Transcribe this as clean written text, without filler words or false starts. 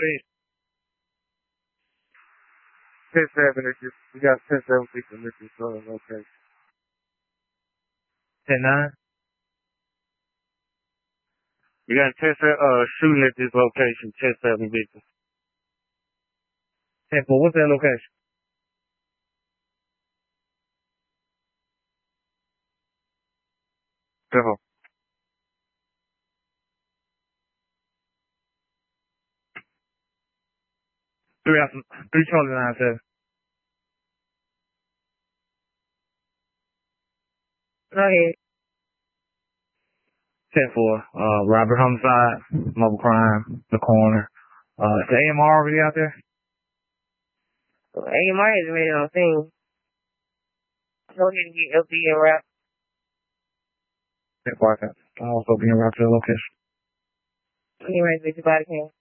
10-7 is just, we got 10-7 people in this location. 10-9? We got 10-7 shooting at this location, 10-7 victims. 10-4, what's that location? Devil. Three Charlie 9-7. Go ahead. 10-4. Robert homicide, mobile crime, the coroner. Is the AMR already out there? AMR hasn't made it on scene. Go ahead and get LB and wrap. 10-4. I'll also be in route to the location. Anyway, with your body cam.